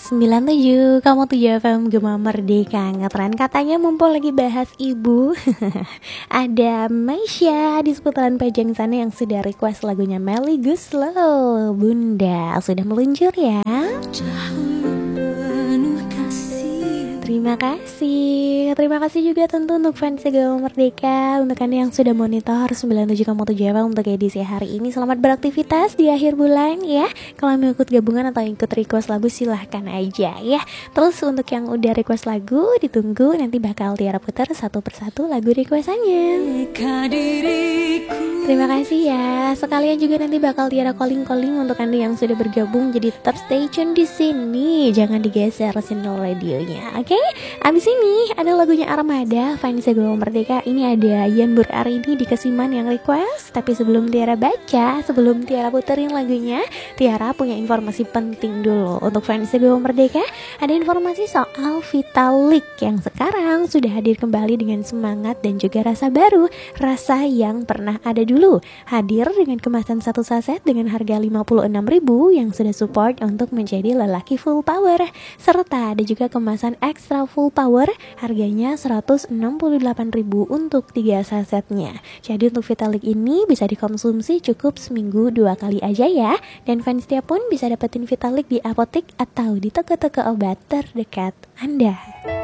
97, kamu 7 FM Gema Merdeka ngetren. Katanya mumpung lagi bahas ibu ada Maisha di seputaran Pajang sana yang sudah request lagunya Melly Goeslaw. Bunda sudah meluncur ya. Terima kasih juga tentu untuk fans Gema Merdeka, untuk Anda yang sudah monitor 97,7 FM untuk edisi hari ini. Selamat beraktivitas di akhir bulan ya. Kalau mau ikut gabungan atau ikut request lagu silahkan aja ya. Terus untuk yang udah request lagu, ditunggu nanti bakal Tiara putar satu persatu lagu requestannya. Terima kasih ya. Sekalian juga nanti bakal Tiara calling untuk Anda yang sudah bergabung, jadi tetap stay tune di sini. Jangan digeser channel radionya. Oke? Abis ini ada lagunya Armada, fans Gema Merdeka. Ini ada Yan Burarini di Kesiman yang request. Tapi sebelum Tiara baca, sebelum Tiara puterin lagunya, Tiara punya informasi penting dulu. Untuk fans Gema Merdeka, ada informasi soal Vitalik yang sekarang sudah hadir kembali dengan semangat dan juga rasa baru. Rasa yang pernah ada dulu. Hadir dengan kemasan satu saset dengan harga 56.000 yang sudah support untuk menjadi lelaki full power. Serta ada juga kemasan extra full power, harganya 168.000 untuk 3 sasetnya. Jadi untuk Vitalik ini bisa dikonsumsi cukup seminggu 2 kali aja ya. Dan fans tiap pun bisa dapetin Vitalik di apotek atau di toko-toko obat terdekat Anda.